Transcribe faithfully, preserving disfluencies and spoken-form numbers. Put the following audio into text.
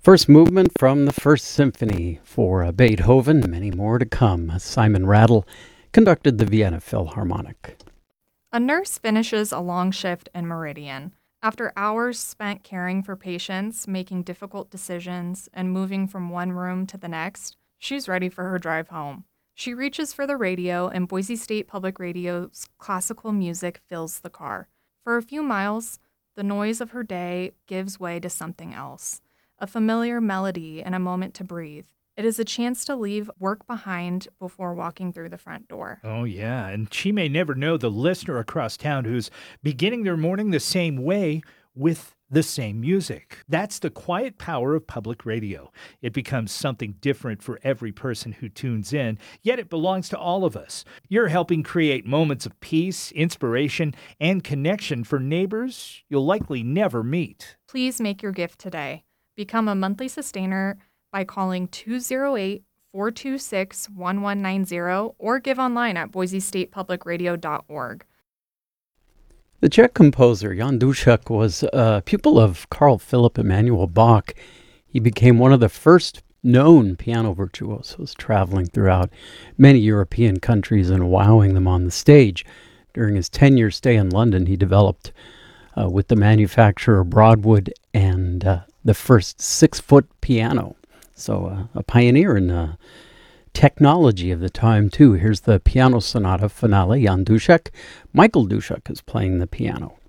First movement from the First Symphony for uh, Beethoven, many more to come. Simon Rattle conducted the Vienna Philharmonic. A nurse finishes a long shift in Meridian. After hours spent caring for patients, making difficult decisions, and moving from one room to the next, she's ready for her drive home. She reaches for the radio, and Boise State Public Radio's classical music fills the car. For a few miles, the noise of her day gives way to something else. A familiar melody and a moment to breathe. It is a chance to leave work behind before walking through the front door. Oh, yeah, and she may never know the listener across town who's beginning their morning the same way with the same music. That's the quiet power of public radio. It becomes something different for every person who tunes in, yet it belongs to all of us. You're helping create moments of peace, inspiration, and connection for neighbors you'll likely never meet. Please make your gift today. Become a monthly sustainer by calling two oh eight, four two six, one one nine zero or give online at boise state public radio dot org. The Czech composer Jan Dušek was a pupil of Carl Philipp Emanuel Bach. He became one of the first known piano virtuosos, traveling throughout many European countries and wowing them on the stage. During his ten-year stay in London, he developed uh, with the manufacturer Broadwood and uh, the first six-foot piano. So uh, a pioneer in uh, technology of the time, too. Here's the Piano Sonata Finale, Jan Dušek. Michael Dušek is playing the piano.